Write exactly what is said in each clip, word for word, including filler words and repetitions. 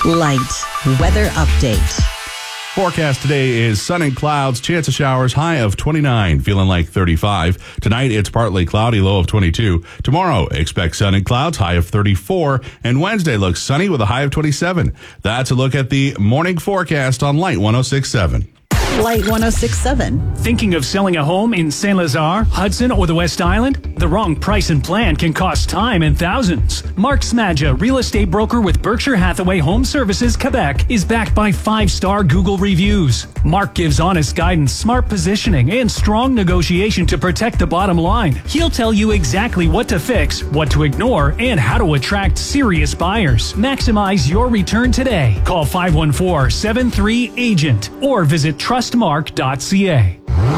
Light weather update. Forecast today is sun and clouds, chance of showers, high of twenty-nine, feeling like thirty-five. Tonight, it's partly cloudy, low of twenty-two. Tomorrow, expect sun and clouds, high of thirty-four. And Wednesday looks sunny with a high of twenty-seven. That's a look at the morning forecast on Light one oh six point seven. Light one oh six point seven. Thinking of selling a home in Saint Lazare, Hudson, or the West Island? The wrong price and plan can cost time and thousands. Mark Smadja, real estate broker with Berkshire Hathaway Home Services, Quebec, is backed by five-star Google reviews. Mark gives honest guidance, smart positioning, and strong negotiation to protect the bottom line. He'll tell you exactly what to fix, what to ignore, and how to attract serious buyers. Maximize your return today. Call five one four, seven three, agent or visit trust mark dot c a.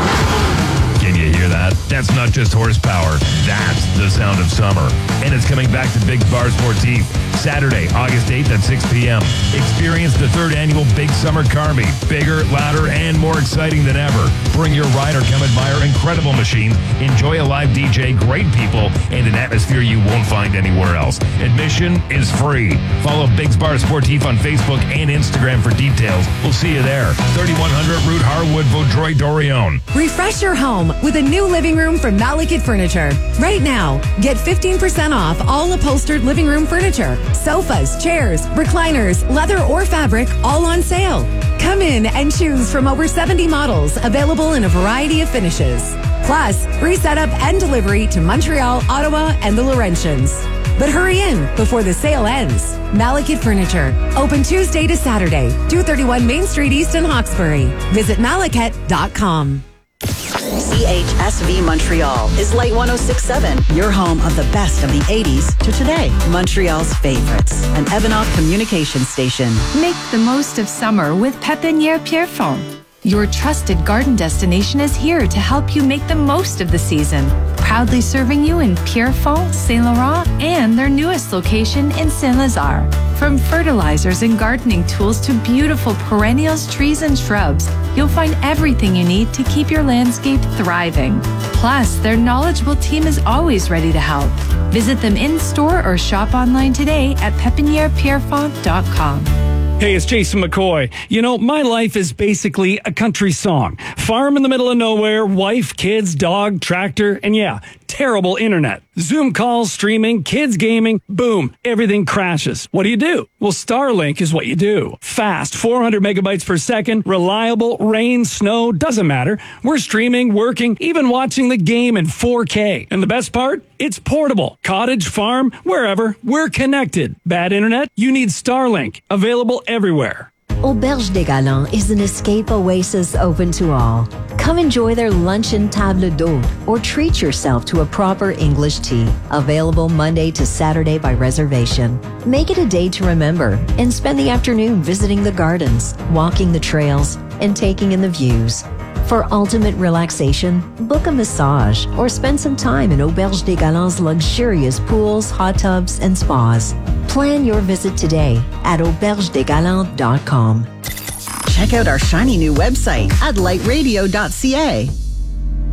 Can you hear that? That's not just horsepower. That's the sound of summer. And it's coming back to Big Bar Sportif Saturday, August eighth at six p.m. Experience the third annual Big Summer Car Meet. Bigger, louder, and more exciting than ever. Bring your ride or come admire incredible machines. Enjoy a live D J, great people, and an atmosphere you won't find anywhere else. Admission is free. Follow Big Bar Sportif on Facebook and Instagram for details. We'll see you there. thirty-one hundred Route Harwood, Vaudreuil-Dorion. Refresh your home with a new living room from Malekith Furniture. Right now, get fifteen percent off all upholstered living room furniture. Sofas, chairs, recliners, leather or fabric, all on sale. Come in and choose from over seventy models available in a variety of finishes. Plus, free setup and delivery to Montreal, Ottawa, and the Laurentians. But hurry in before the sale ends. Malekith Furniture. Open Tuesday to Saturday, two thirty-one Main Street East in Hawkesbury. Visit malekith dot com. C H S V Montreal is Light one oh six point seven, your home of the best of the eighties to today. Montreal's favorites, an Evanoff communication station. Make the most of summer with Pépinière Pierrefonds. Your trusted garden destination is here to help you make the most of the season. Proudly serving you in Pierrefonds, Saint Laurent, and their newest location in Saint Lazare. From fertilizers and gardening tools to beautiful perennials, trees, and shrubs, you'll find everything you need to keep your landscape thriving. Plus, their knowledgeable team is always ready to help. Visit them in-store or shop online today at pepiniere pierrefonds dot com. Hey, it's Jason McCoy. You know, my life is basically a country song. Farm in the middle of nowhere, wife, kids, dog, tractor, and yeah, terrible internet. Zoom calls, streaming, kids gaming, boom, everything crashes. What do you do? Well, Starlink is what you do. Fast, four hundred megabytes per second, reliable, rain, snow, doesn't matter. We're streaming, working, even watching the game in four K. And the best part? It's portable. Cottage, farm, wherever, we're connected. Bad internet? You need Starlink. Available everywhere. Auberge des Galants is an escape oasis open to all. Come enjoy their luncheon table d'hôte or treat yourself to a proper English tea. Available Monday to Saturday by reservation. Make it a day to remember and spend the afternoon visiting the gardens, walking the trails, and taking in the views. For ultimate relaxation, book a massage or spend some time in Auberge des Galants' luxurious pools, hot tubs, and spas. Plan your visit today at auberge des galants dot com. Check out our shiny new website at light radio dot c a.